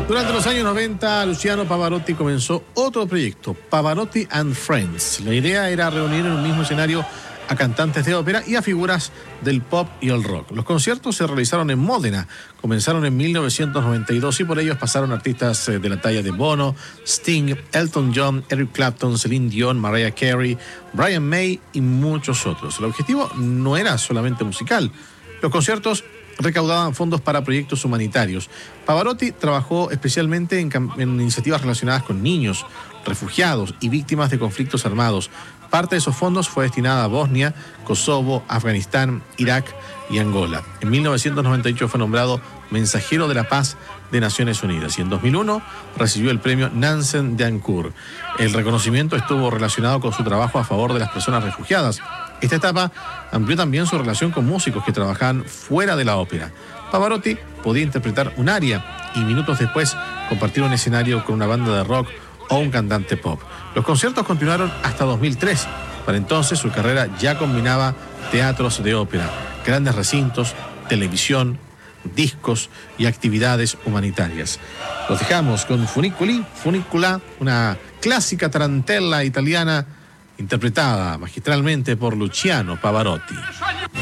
Durante los años 90, Luciano Pavarotti comenzó otro proyecto, Pavarotti and Friends. La idea era reunir en un mismo escenario a cantantes de ópera y a figuras del pop y el rock. Los conciertos se realizaron en Módena, comenzaron en 1992 y por ellos pasaron artistas de la talla de Bono, Sting, Elton John, Eric Clapton, Celine Dion, Mariah Carey, Brian May y muchos otros. El objetivo no era solamente musical. Los conciertos recaudaban fondos para proyectos humanitarios. Pavarotti trabajó especialmente en iniciativas relacionadas con niños, refugiados y víctimas de conflictos armados. Parte de esos fondos fue destinada a Bosnia, Kosovo, Afganistán, Irak y Angola. En 1998 fue nombrado Mensajero de la Paz de Naciones Unidas y en 2001 recibió el premio Nansen de Ancur. El reconocimiento estuvo relacionado con su trabajo a favor de las personas refugiadas. Esta etapa amplió también su relación con músicos que trabajaban fuera de la ópera. Pavarotti podía interpretar un aria y minutos después compartir un escenario con una banda de rock o un cantante pop. Los conciertos continuaron hasta 2003. Para entonces su carrera ya combinaba teatros de ópera, grandes recintos, televisión, discos y actividades humanitarias. Los dejamos con Funicula, una clásica tarantella italiana interpretada magistralmente por Luciano Pavarotti.